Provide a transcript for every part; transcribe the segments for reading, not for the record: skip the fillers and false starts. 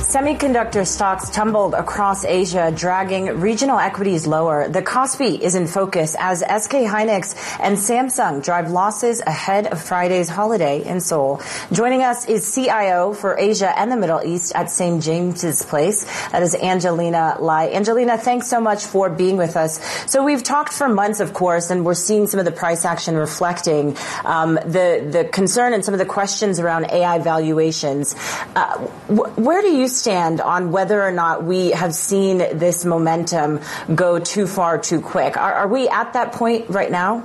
Semiconductor stocks tumbled across Asia, dragging regional equities lower. The Kospi is in focus as SK Hynix and Samsung drive losses ahead of Friday's holiday in Seoul. Joining us is CIO for Asia and the Middle East at St. James's Place. That is Angelina Lai. Angelina, thanks so much for being with us. So we've talked for months, of course, and we're seeing some of the price action reflecting the concern and some of the questions around AI valuations. Where do you stand on whether or not we have seen this momentum go too far too quick? Are we at that point right now?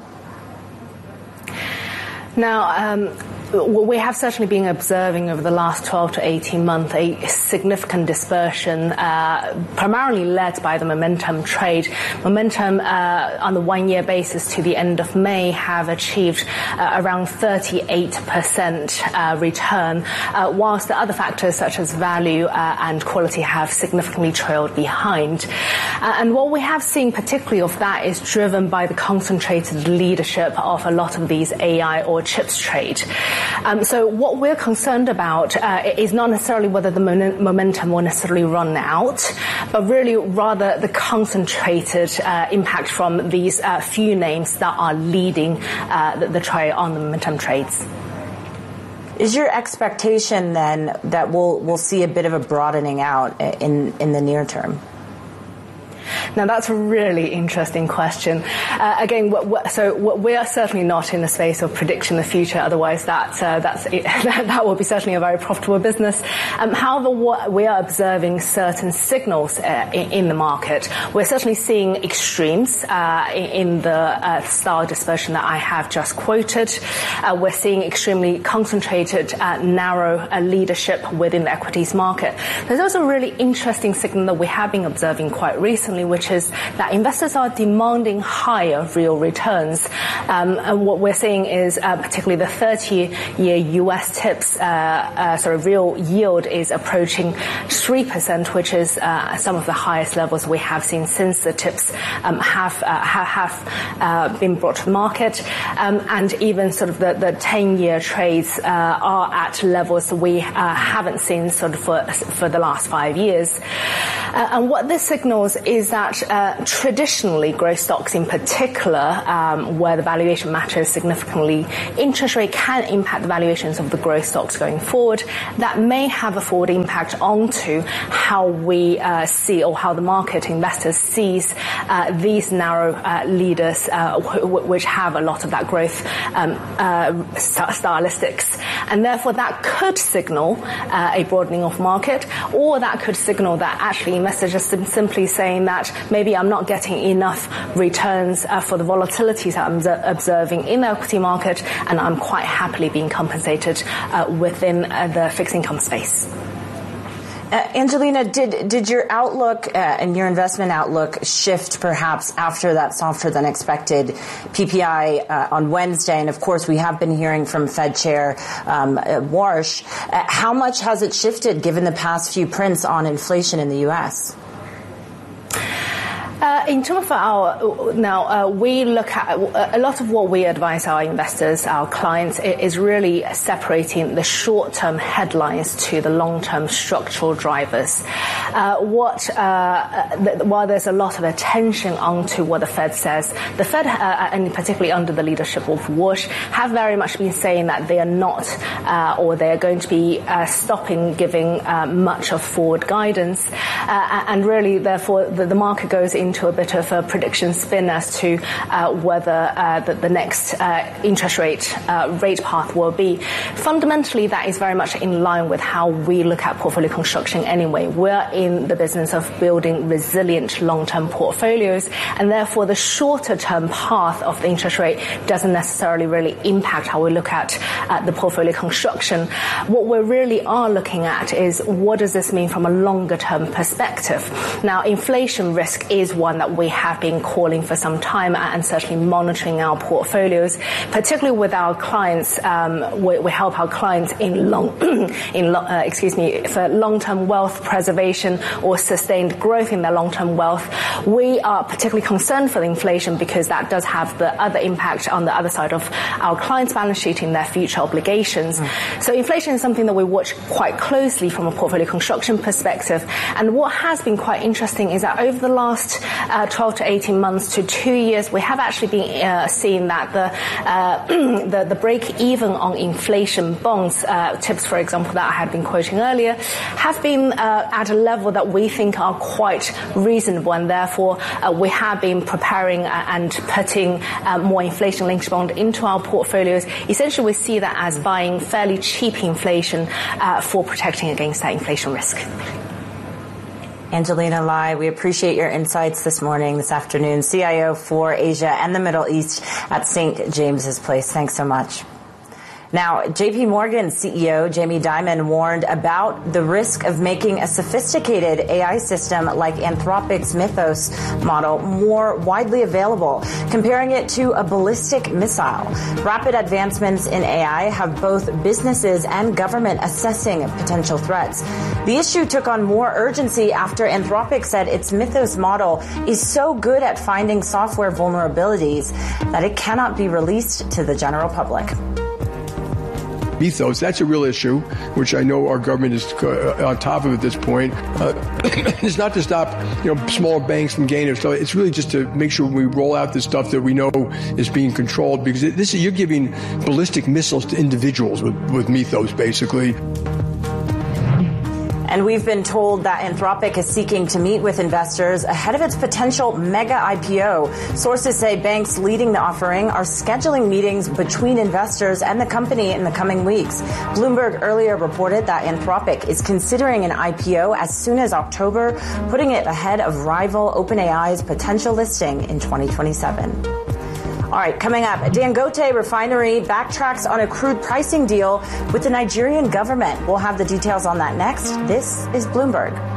Now, we have certainly been observing over the last 12 to 18 months a significant dispersion, primarily led by the momentum trade. Momentum on the one-year basis to the end of May have achieved around 38% return, whilst the other factors such as value and quality have significantly trailed behind. And what we have seen particularly of that is driven by the concentrated leadership of a lot of these AI or chips trade. So what we're concerned about is not necessarily whether the momentum will necessarily run out, but really rather the concentrated impact from these few names that are leading the trade on the momentum trades. Is your expectation then that we'll see a bit of a broadening out in the near term? Now, that's a really interesting question. Again, we are certainly not in the space of predicting the future. Otherwise, that will be certainly a very profitable business. However, we are observing certain signals in the market. We're certainly seeing extremes in the style dispersion that I have just quoted. We're seeing extremely concentrated, narrow leadership within the equities market. There's also a really interesting signal that we have been observing quite recently, which is that investors are demanding higher real returns. And what we're seeing is particularly the 30-year US TIPS real yield is approaching 3%, which is some of the highest levels we have seen since the TIPS have been brought to the market. And even sort of the 10-year trades are at levels we haven't seen sort of for the last 5 years. And what this signals is that traditionally growth stocks in particular, where the valuation matters significantly, interest rate can impact the valuations of the growth stocks going forward. That may have a forward impact onto how we see or how the market investors sees these narrow leaders which have a lot of that growth stylistics. And therefore that could signal a broadening of market, or that could signal that actually investors are simply saying that maybe I'm not getting enough returns for the volatilities that I'm observing in the equity market, and I'm quite happily being compensated within the fixed income space. Angelina, did your outlook and your investment outlook shift perhaps after that softer than expected PPI on Wednesday? And of course, we have been hearing from Fed Chair Warsh. How much has it shifted given the past few prints on inflation in the U.S.? In terms of we look at a lot of what we advise our investors, our clients, is really separating the short-term headlines to the long-term structural drivers. While there's a lot of attention onto what the Fed says, the Fed, and particularly under the leadership of Warsh, have very much been saying that they are not, or they are going to be stopping giving much of forward guidance, and really, therefore, the market goes into a bit of a prediction spin as to whether the next interest rate path will be. Fundamentally, that is very much in line with how we look at portfolio construction anyway. We're in the business of building resilient long-term portfolios, and therefore the shorter-term path of the interest rate doesn't necessarily really impact how we look at the portfolio construction. What we really are looking at is what does this mean from a longer-term perspective. Now, inflation risk is one that we have been calling for some time and certainly monitoring our portfolios, particularly with our clients. We help our clients for long-term wealth preservation or sustained growth in their long-term wealth. We are particularly concerned for the inflation because that does have the other impact on the other side of our clients' balance sheet in their future obligations. So inflation is something that we watch quite closely from a portfolio construction perspective. And what has been quite interesting is that over the last 12 to 18 months to 2 years, we have actually been seeing that the break even on inflation bonds, tips, for example, that I had been quoting earlier, have been at a level that we think are quite reasonable, and therefore we have been preparing and putting more inflation-linked bond into our portfolios. Essentially, we see that as buying fairly cheap inflation for protecting against that inflation risk. Angelina Lai, we appreciate your insights this afternoon, CIO for Asia and the Middle East at St. James's Place. Thanks so much. Now, JP Morgan CEO Jamie Dimon warned about the risk of making a sophisticated AI system like Anthropic's Mythos model more widely available, comparing it to a ballistic missile. Rapid advancements in AI have both businesses and government assessing potential threats. The issue took on more urgency after Anthropic said its Mythos model is so good at finding software vulnerabilities that it cannot be released to the general public. Mythos, that's a real issue, which I know our government is on top of at this point. It's not to stop, smaller banks from gaining stuff. It's really just to make sure we roll out the stuff that we know is being controlled, because you're giving ballistic missiles to individuals with Mythos, basically. And we've been told that Anthropic is seeking to meet with investors ahead of its potential mega IPO. Sources say banks leading the offering are scheduling meetings between investors and the company in the coming weeks. Bloomberg earlier reported that Anthropic is considering an IPO as soon as October, putting it ahead of rival OpenAI's potential listing in 2027. All right, coming up, Dangote Refinery backtracks on a crude pricing deal with the Nigerian government. We'll have the details on that next. This is Bloomberg.